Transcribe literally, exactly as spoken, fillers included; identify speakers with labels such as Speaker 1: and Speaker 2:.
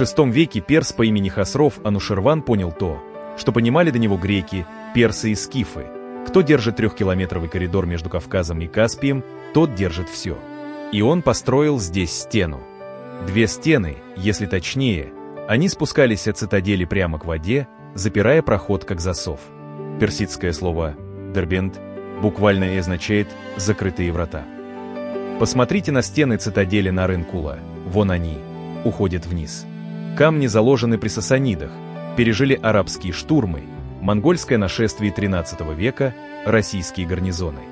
Speaker 1: шестом веке перс по имени Хосров Анушерван понял то, что понимали до него греки, персы и скифы. Кто держит трехкилометровый коридор между Кавказом и Каспием, тот держит все. И он построил здесь стену. Две стены, если точнее, они спускались от цитадели прямо к воде, запирая проход как засов. Персидское слово «дербент» буквально и означает «закрытые врата». Посмотрите на стены цитадели Нарын-Кула, вон они, уходят вниз. Камни заложены при сасанидах, пережили арабские штурмы, монгольское нашествие тринадцатого века, российские гарнизоны.